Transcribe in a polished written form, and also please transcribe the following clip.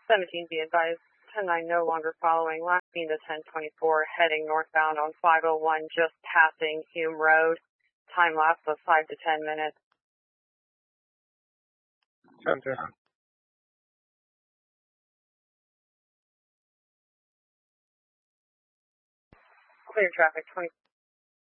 17, be advised, 10-9 no longer following, last being the 1024, heading northbound on 501, just passing Hume Road. Time lapse of 5 to 10 minutes. Center. Clear traffic, 20.